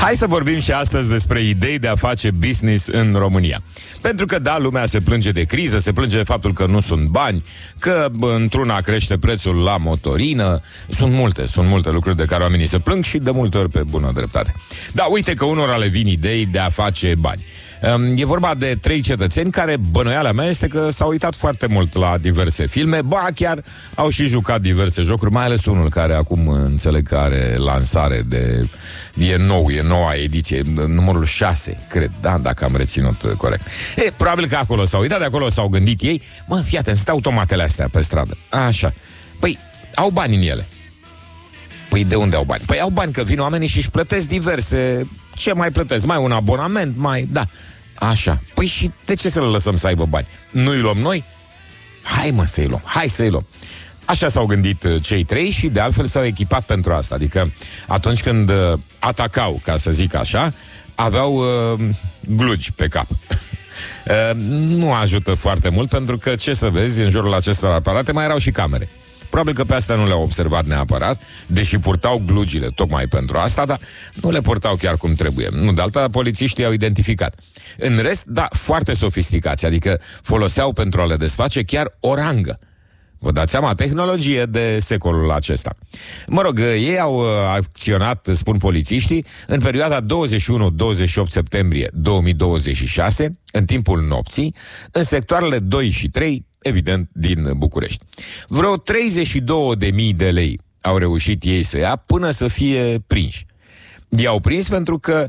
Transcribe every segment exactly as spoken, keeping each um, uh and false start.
Hai să vorbim și astăzi despre idei de a face business în România. Pentru că, da, lumea se plânge de criză, se plânge de faptul că nu sunt bani, că într-una crește prețul la motorină. Sunt multe, sunt multe lucruri de care oamenii se plâng și de multe ori pe bună dreptate. Da, uite că unora le vin idei de a face bani. E vorba de trei cetățeni care, bănuiala mea este că s-au uitat foarte mult la diverse filme, ba chiar au și jucat diverse jocuri, mai ales unul care acum înțeleg că are lansare de... e nou, e noua ediție, numărul șase, cred, da, dacă am reținut corect. E, probabil că acolo s-au uitat, de acolo s-au gândit ei, mă, fii atent, sunt automatele astea pe stradă. Așa, păi, au bani în ele. Păi de unde au bani? Păi au bani că vin oamenii și își plătesc diverse... Ce mai plătesc? Mai un abonament, mai... Da, așa. Păi și de ce să le lăsăm să aibă bani? Nu-i luăm noi? Hai mă să-i luăm, hai să-i luăm. Așa s-au gândit cei trei și de altfel s-au echipat pentru asta. Adică atunci când atacau, ca să zic așa, aveau uh, glugi pe cap. uh, Nu ajută foarte mult, pentru că, ce să vezi, în jurul acestor aparate mai erau și camere. Probabil că pe asta nu le-au observat neapărat, deși purtau glugile tocmai pentru asta, dar nu le purtau chiar cum trebuie. Nu, de alta, polițiștii au identificat. În rest, da, foarte sofisticați, adică foloseau pentru a le desface chiar o rangă. Vă dați seama, tehnologie de secolul acesta. Mă rog, ei au acționat, spun polițiștii, în perioada douăzeci și unu douăzeci și opt septembrie două mii douăzeci și șase, în timpul nopții, în sectoarele doi și trei, evident, din București. Vreo treizeci și două de mii de lei au reușit ei să ia până să fie prinși. I-au prins pentru că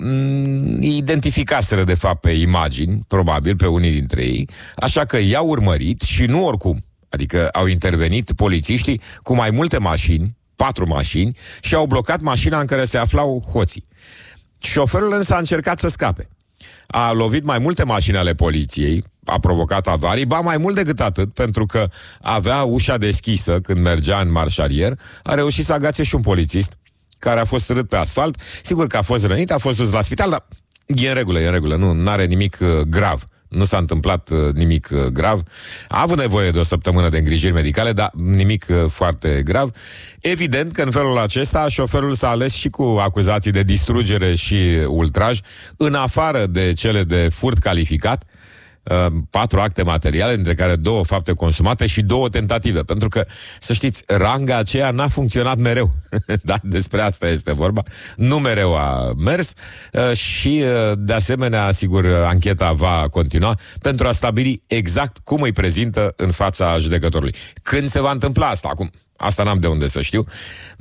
m- identificaseră de fapt pe imagini, probabil pe unii dintre ei, așa că i-au urmărit și nu oricum. Adică au intervenit polițiștii cu mai multe mașini, patru mașini, și au blocat mașina în care se aflau hoții. Șoferul însă a încercat să scape. A lovit mai multe mașini ale poliției, a provocat avarii, ba mai mult decât atât, pentru că avea ușa deschisă când mergea în marșarier, a reușit să agațe și un polițist care a fost rât pe asfalt. Sigur că a fost rănit, a fost dus la spital, dar e în regulă, e în regulă, nu are nimic uh, grav. Nu s-a întâmplat uh, nimic uh, grav. A avut nevoie de o săptămână de îngrijiri medicale, dar nimic uh, foarte grav. Evident că în felul acesta șoferul s-a ales și cu acuzații de distrugere și ultraj, în afară de cele de furt calificat, uh, patru acte materiale, dintre care două fapte consumate și două tentative. Pentru că, să știți, ranga aceea n-a funcționat mereu. Da, despre asta este vorba. Nu mereu a mers uh, și, uh, de asemenea, sigur, ancheta va continua pentru a stabili exact cum îi prezintă în fața judecătorului. Când se va întâmpla asta? Acum, asta n-am de unde să știu.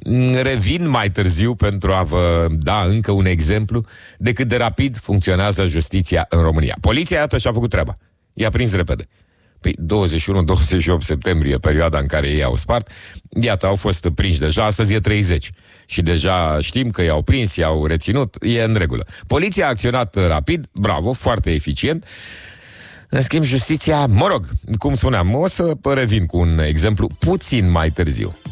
Revin mai târziu pentru a vă da încă un exemplu de cât de rapid funcționează justiția în România. Poliția, iată, și-a făcut treaba. I-a prins repede. Păi douăzeci și unu douăzeci și opt septembrie, perioada în care ei au spart, iată, au fost prinși deja, astăzi e treizeci. Și deja știm că i-au prins, i-au reținut, e în regulă. Poliția a acționat rapid, bravo, foarte eficient. În schimb, justiția, mă rog, cum spuneam, o să revin cu un exemplu puțin mai târziu.